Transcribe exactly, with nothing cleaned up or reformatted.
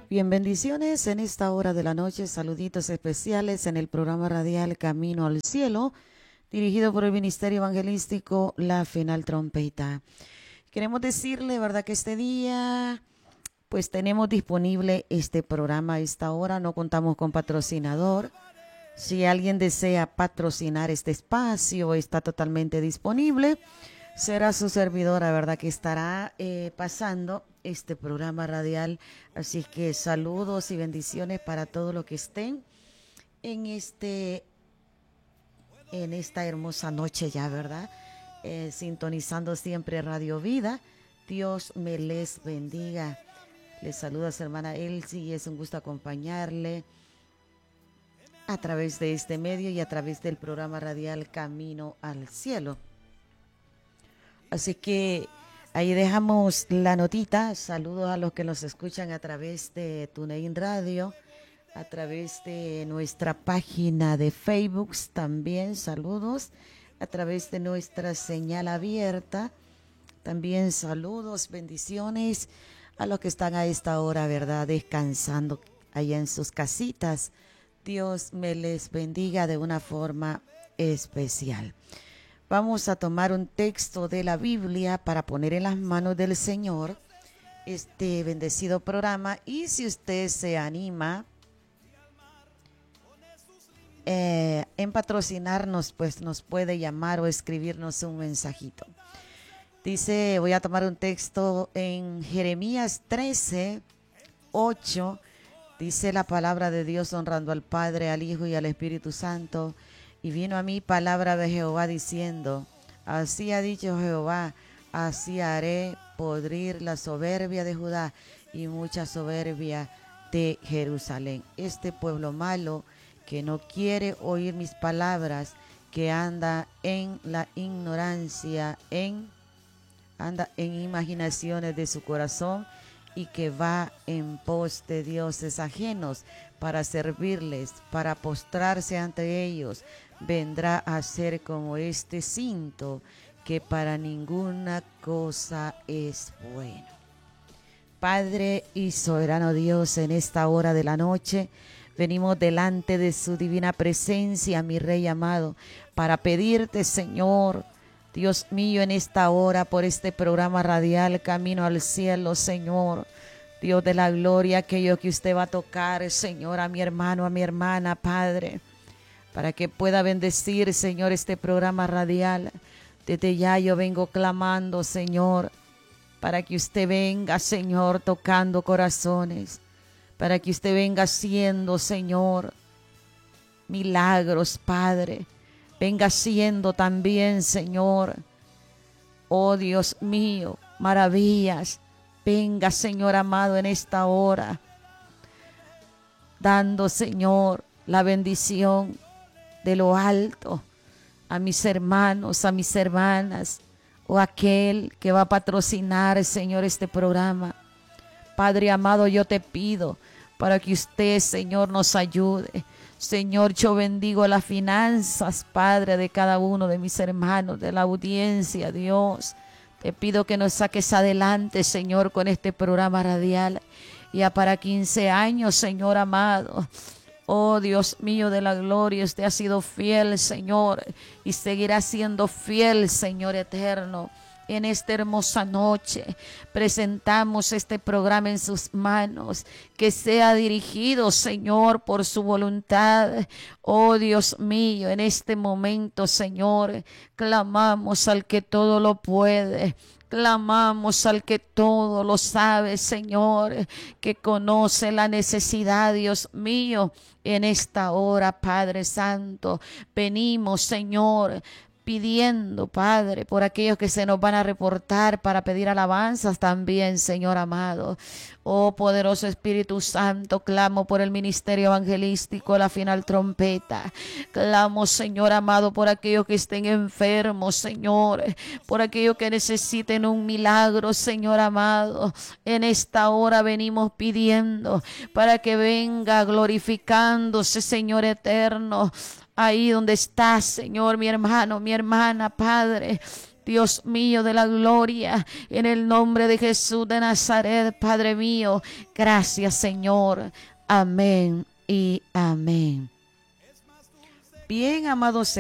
Bien, bendiciones en esta hora de la noche, saluditos especiales en el programa radial Camino al Cielo, dirigido por el Ministerio Evangelístico La Final Trompeta. Queremos decirle, ¿verdad?, que este día pues tenemos disponible este programa a esta hora, no contamos con patrocinador. Si alguien desea patrocinar este espacio, está totalmente disponible. Será su servidora, ¿verdad?, que estará eh, pasando este programa radial. Así que saludos y bendiciones para todos los que estén en este en esta hermosa noche ya, ¿verdad? Eh, sintonizando siempre Radio Vida. Dios me les bendiga. Les saluda su hermana Elsie y es un gusto acompañarle a través de este medio y a través del programa radial Camino al Cielo. Así que ahí dejamos la notita. Saludos a los que nos escuchan a través de TuneIn Radio, a través de nuestra página de Facebook también. Saludos a través de nuestra señal abierta. También saludos, bendiciones a los que están a esta hora, ¿verdad?, descansando allá en sus casitas. Dios me les bendiga de una forma especial. Vamos a tomar un texto de la Biblia para poner en las manos del Señor este bendecido programa. Y si usted se anima eh, en patrocinarnos, pues nos puede llamar o escribirnos un mensajito. Dice, voy a tomar un texto en Jeremías trece, ocho. Dice la palabra de Dios, honrando al Padre, al Hijo y al Espíritu Santo. Y vino a mí palabra de Jehová diciendo, así ha dicho Jehová, así haré podrir la soberbia de Judá y mucha soberbia de Jerusalén. Este pueblo malo que no quiere oír mis palabras, que anda en la ignorancia, en, anda en imaginaciones de su corazón, y que va en pos de dioses ajenos para servirles, para postrarse ante ellos, vendrá a ser como este cinto que para ninguna cosa es bueno. Padre y soberano Dios, en esta hora de la noche venimos delante de su divina presencia, mi Rey amado, para pedirte, Señor, Dios mío, en esta hora por este programa radial Camino al Cielo, Señor, Dios de la gloria, aquello que usted va a tocar, Señor, a mi hermano, a mi hermana, Padre, para que pueda bendecir, Señor, este programa radial. Desde ya yo vengo clamando, Señor, para que usted venga, Señor, tocando corazones, para que usted venga haciendo, Señor, milagros, Padre. Venga haciendo también, Señor, oh Dios mío, maravillas. Venga, Señor amado, en esta hora, dando, Señor, la bendición de lo alto a mis hermanos, a mis hermanas, o aquel que va a patrocinar, Señor, este programa. Padre amado, yo te pido para que usted, Señor, nos ayude. Señor, yo bendigo las finanzas, Padre, de cada uno de mis hermanos, de la audiencia, Dios. Te pido que nos saques adelante, Señor, con este programa radial. Ya para quince años, Señor amado. Oh, Dios mío de la gloria, usted ha sido fiel, Señor, y seguirá siendo fiel, Señor eterno. En esta hermosa noche presentamos este programa en sus manos, que sea dirigido, Señor, por su voluntad. Oh Dios mío, en este momento, Señor, clamamos al que todo lo puede. Clamamos al que todo lo sabe, Señor, que conoce la necesidad, Dios mío. En esta hora, Padre Santo, venimos, Señor, pidiendo, Padre, por aquellos que se nos van a reportar para pedir alabanzas también, Señor amado. Oh poderoso Espíritu Santo, clamo por el ministerio evangelístico, la final trompeta. Clamo, Señor amado, por aquellos que estén enfermos, Señor, por aquellos que necesiten un milagro, Señor amado. En esta hora venimos pidiendo para que venga glorificándose, Señor eterno. Ahí donde está, Señor, mi hermano, mi hermana, Padre, Dios mío de la gloria, en el nombre de Jesús de Nazaret, Padre mío, gracias, Señor. Amén y amén. Bien, amados